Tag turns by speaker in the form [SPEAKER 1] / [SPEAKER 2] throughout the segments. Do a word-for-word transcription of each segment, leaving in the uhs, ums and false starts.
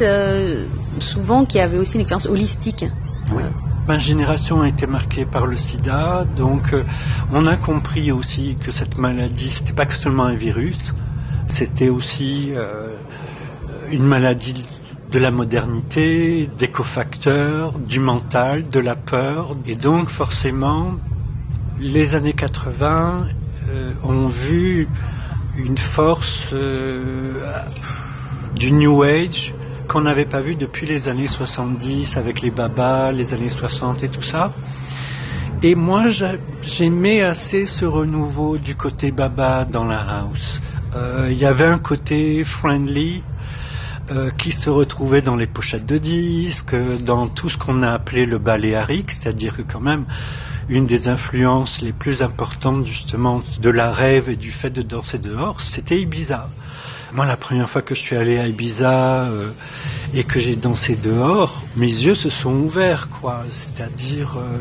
[SPEAKER 1] dites euh, souvent qu'il y avait aussi une expérience holistique.
[SPEAKER 2] Oui. Ma génération a été marquée par le sida, donc euh, on a compris aussi que cette maladie, c'était pas que seulement un virus, c'était aussi euh, une maladie de la modernité, des cofacteurs, du mental, de la peur. Et donc forcément, les années quatre-vingts euh, ont vu une force euh, du New Age qu'on n'avait pas vu depuis les années soixante-dix avec les babas, les années soixante et tout ça. Et moi, j'aimais assez ce renouveau du côté baba dans la house. Euh, il y avait un côté friendly euh, qui se retrouvait dans les pochettes de disques, dans tout ce qu'on a appelé le baléarique, c'est-à-dire que quand même, une des influences les plus importantes justement de la rave et du fait de danser dehors, c'était Ibiza. Moi, la première fois que je suis allé à Ibiza euh, et que j'ai dansé dehors, mes yeux se sont ouverts, quoi. C'est-à-dire, euh,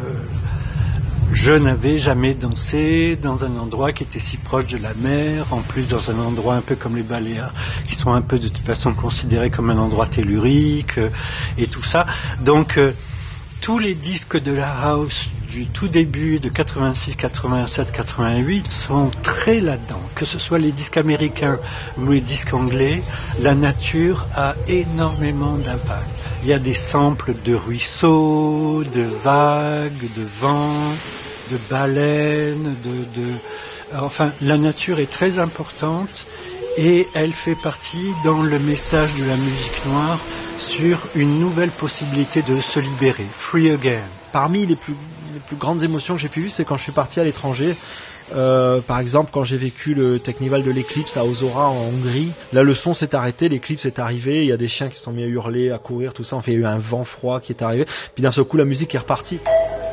[SPEAKER 2] je n'avais jamais dansé dans un endroit qui était si proche de la mer, en plus dans un endroit un peu comme les Baléares, qui sont un peu de toute façon considérés comme un endroit tellurique euh, et tout ça. Donc, euh, tous les disques de la house du tout début de quatre-vingt-six, quatre-vingt-sept, quatre-vingt-huit sont très là-dedans. Que ce soit les disques américains ou les disques anglais, la nature a énormément d'impact. Il y a des samples de ruisseaux, de vagues, de vent, de baleines, de, de... enfin, la nature est très importante et elle fait partie dans le message de la musique noire sur une nouvelle possibilité de se libérer, free again.
[SPEAKER 3] Parmi les plus, les plus grandes émotions que j'ai pu vivre, c'est quand je suis parti à l'étranger. Euh, par exemple, quand j'ai vécu le Technival de l'Eclipse à Ozora en Hongrie, là le son s'est arrêté, l'Eclipse est arrivé, il y a des chiens qui se sont mis à hurler, à courir, tout ça. Enfin, il y a eu un vent froid qui est arrivé, puis d'un seul coup la musique est repartie.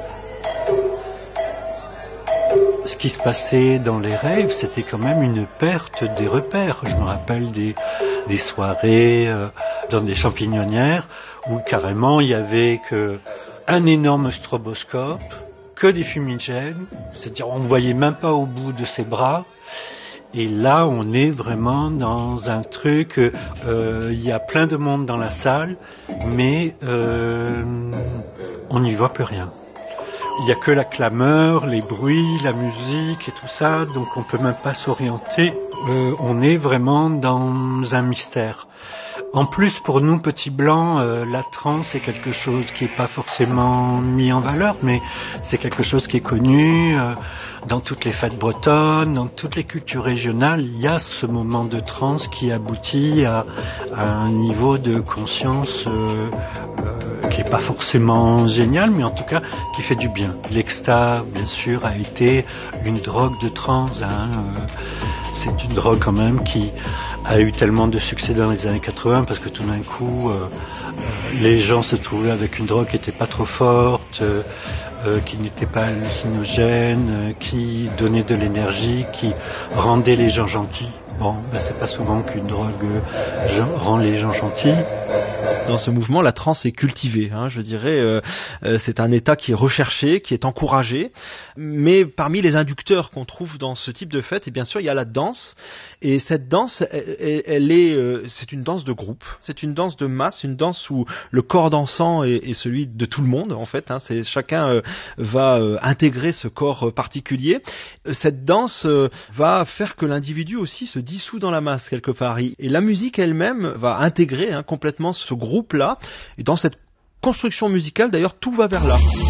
[SPEAKER 2] Ce qui se passait dans les rêves, c'était quand même une perte des repères. Je me rappelle des, des soirées euh, dans des champignonnières où carrément il y avait que un énorme stroboscope, que des fumigènes, c'est-à-dire on ne voyait même pas au bout de ses bras. Et là, on est vraiment dans un truc, euh, il y a plein de monde dans la salle, mais euh, on n'y voit plus rien. Il n'y a que la clameur, les bruits, la musique et tout ça, donc on ne peut même pas s'orienter. Euh, on est vraiment dans un mystère. En plus, pour nous, petits blancs, euh, la trance est quelque chose qui n'est pas forcément mis en valeur, mais c'est quelque chose qui est connu euh, dans toutes les fêtes bretonnes, dans toutes les cultures régionales. Il y a ce moment de trance qui aboutit à, à un niveau de conscience euh, euh, qui n'est pas forcément génial, mais en tout cas qui fait du bien. L'Exta, bien sûr, a été une drogue de trance. Hein, euh, c'est une drogue quand même qui a eu tellement de succès dans les années quatre-vingts parce que tout d'un coup, euh, les gens se trouvaient avec une drogue qui n'était pas trop forte, euh, euh, qui n'était pas hallucinogène, euh, qui donnait de l'énergie, qui rendait les gens gentils. Bon, ben c'est pas souvent qu'une drogue euh, rend les gens gentils.
[SPEAKER 3] Dans ce mouvement, la trance est cultivée. Hein, je dirais, euh, euh, c'est un état qui est recherché, qui est encouragé. Mais parmi les inducteurs qu'on trouve dans ce type de fête, et bien sûr, il y a la danse. Et cette danse, elle, elle est, euh, c'est une danse de groupe. C'est une danse de masse, une danse où le corps dansant est, est celui de tout le monde. En fait, hein, c'est chacun euh, va euh, intégrer ce corps particulier. Cette danse euh, va faire que l'individu aussi se dissout dans la masse quelque part. Et la musique elle-même va intégrer hein, complètement ce groupe-là. Et dans cette construction musicale, d'ailleurs, tout va vers là.